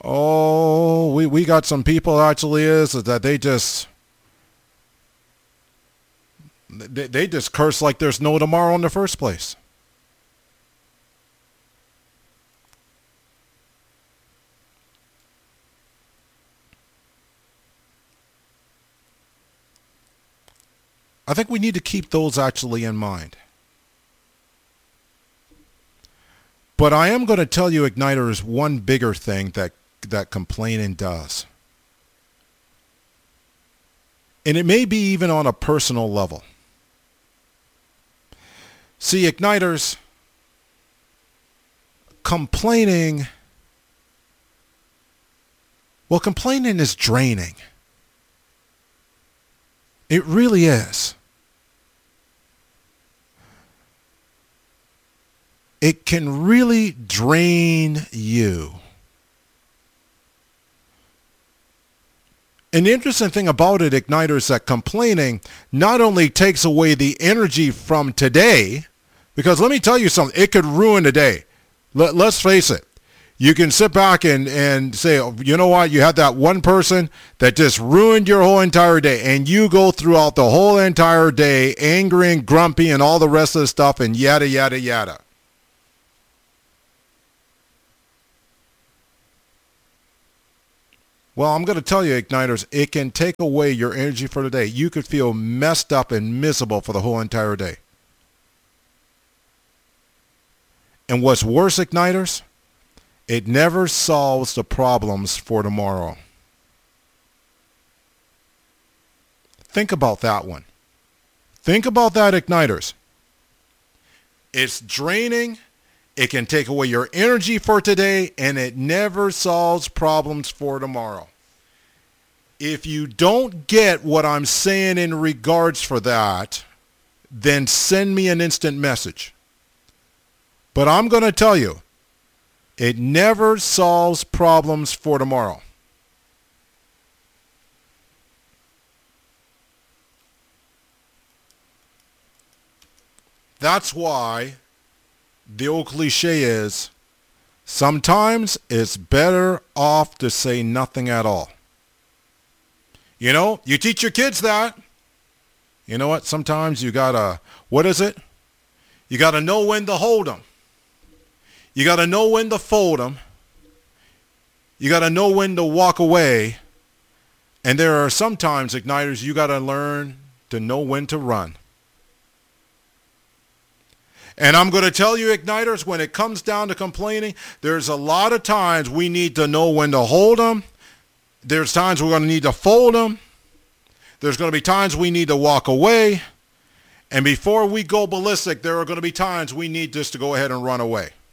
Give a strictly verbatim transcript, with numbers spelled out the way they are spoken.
Oh, we, we got some people actually is that they just they, they just curse like there's no tomorrow in the first place. I think we need to keep those actually in mind. But I am going to tell you, Igniters, one bigger thing that, that complaining does. And it may be even on a personal level. See, Igniters, complaining, well, complaining is draining. It really is. It can really drain you. And the interesting thing about it, Igniter, is that complaining not only takes away the energy from today, because let me tell you something, it could ruin the day. Let, let's face it. You can sit back and, and say, oh, you know what, you had that one person that just ruined your whole entire day, and you go throughout the whole entire day angry and grumpy and all the rest of the stuff and yada, yada, yada. Well, I'm going to tell you, Igniters, it can take away your energy for the day. You could feel messed up and miserable for the whole entire day. And what's worse, Igniters, it never solves the problems for tomorrow. Think about that one. Think about that, Igniters. It's draining. It can take away your energy for today, and it never solves problems for tomorrow. If you don't get what I'm saying in regards for that, then send me an instant message. But I'm going to tell you, it never solves problems for tomorrow. That's why the old cliche is, sometimes it's better off to say nothing at all. You know, you teach your kids that. You know what? Sometimes you gotta, what is it? You gotta know when to hold them. You gotta know when to fold them. You gotta know when to walk away. And there are sometimes, Igniters, you gotta learn to know when to run. And I'm going to tell you, Igniters, when it comes down to complaining, there's a lot of times we need to know when to hold them. There's times we're going to need to fold them. There's going to be times we need to walk away. And before we go ballistic, there are going to be times we need just to go ahead and run away.